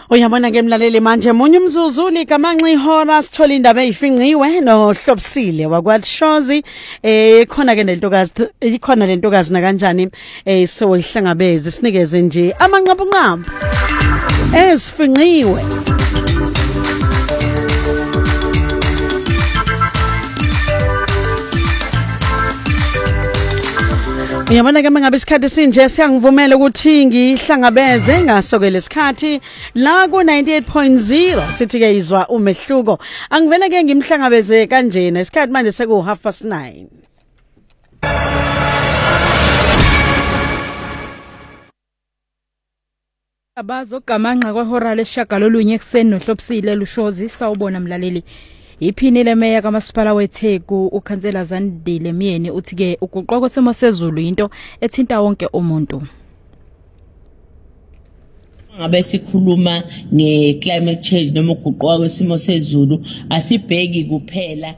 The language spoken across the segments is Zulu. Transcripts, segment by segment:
Uyabona ke mlaleli manje munye umzuzu likamanxa ihora sithola indaba ezifinqiwe nohlobisile wakwaShozi khona ke lentokazi ikhona lentokazi na kanjani so ihlangabeze sinikeze nje amanqabu ezifinqiwe. Uyabona ke mangabe isikhathi sinje siyangivumela ukuthi ngihlangabeze ngasokele isikhathi la ku 98.0 sithi ke izwa umehluko angivela ke ngimhlangabeze kanjena isikhathi manje seku 9:30. Abazogamanqa kwehora leshagalolunye ekseni nohlobisile lushozi sawubona mlaleli. Iphini meya kamasipala weTheku ukhansela Zandile Myeni uthi ke uguqwa kwesimo sezulu into ethinta wonke umuntu. Ngabe sikhuluma nge-climate change noma uguqwa kwesimo sezulu asibheki kuphela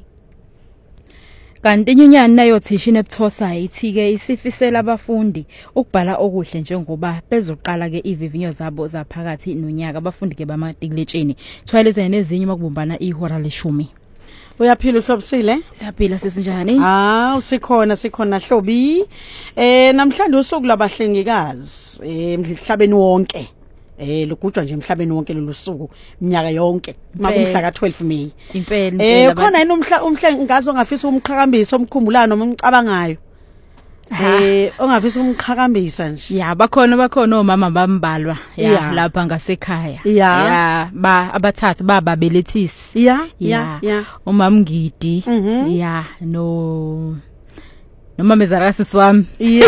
kanti inyunyana nayo thisha ineButhosa ithi ke isifisela abafundi ukubhala okuhle njengoba bezoqala ke ivivinyo zabo zaphakathi nonyaka abafundi ke bamatikletsheni thwalezene nezinye makubumbana ihora leshumi. Uyaphila uhlobisile? Siyaphila sesinjani? Sikhona hlobi. Namhlanje usuku labahlengikazi emhlabeni wonke. Lugujwa nje emhlabeni wonke lolusuku minyaka yonke makumhla ka12 May. Impela. Khona yini umhlengazi ongafisa umqhakambisa omkhumbulana noma umcabangayo? Ongafisa umqhakambisa nje. Ya bakhona omama bambalwa lapha ngasekhaya. Abathathu bababelethisi. Umama Ngidi. Noma Mezarasi wami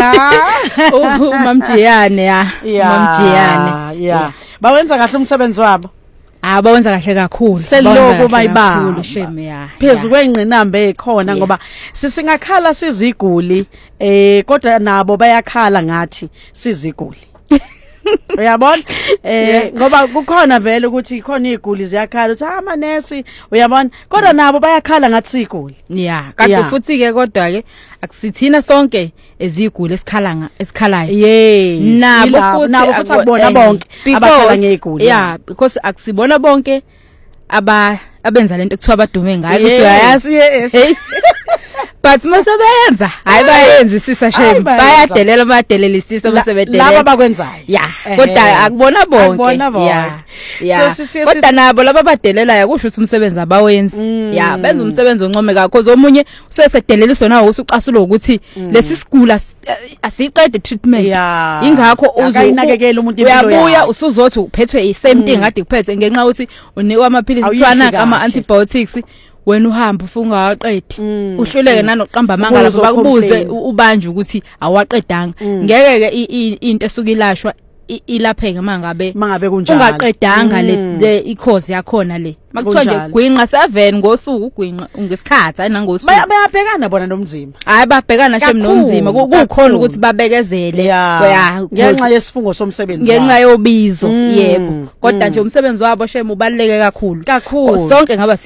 umamjiyane umamjiyane bawenza kahle umsebenzi wabo bawenza kahle kakhulu seloko bayibamba sheme phezulu kwengqinamba ekhona ngoba sisingakhala siziguli kodwa nabo bayakhala ngathi siziguli. Uyabona ngoba kukhona vele ukuthi ikhona iziguli ziyakhala uthi amanesi uyabona kodwa nabo bayakhala ngathi siguli kanti futhi ke kodwa ke akusithina sonke eziguli esikhalayo nabo futhi akubona bonke abakhala ngeziguli because akusibona bonke abenza lento ekuthiwa abadume ngayo uyayazi but masebenza bayenza isisa shame bayadelela bayadelela isisa basebedelela laba bakwenzayo kodwa akubona bonke kodwa nabo laba badelelayo kusho ukuthi umsebenzi abawenzi benza umsebenzi oncome kakhulu omunye usesedeleliswa nawo usucasula ukuthi lesi sigula asiqede treatment ingakho uzayinakekela umuntu impilo uyabuya usuzothi uphethwe isame thing kade kuphethe ngenxa ukuthi unikwa amaphilisi kuthiwana ama antibiotics wena uhamba ungaqedi uhluleke nanoqamba amanga bakubuze ubanje ukuthi awaqedanga ngeke ke into esukilashwa ilapheke mangabe kunjalo ungaqedanga le ikhozi yakhona le makuthiwa nje gwinqa 7 ngosuku ugwinqa ngesikhathi ayinangosuku bayabhekana bona nomzima babhekana shem nomzima kukhona ukuthi babekezele ngenxa yesifungo somsebenzi ngenxa yobizo yebo kodwa nje umsebenzi wabo shem ubaluleke kakhulu sonke ngaba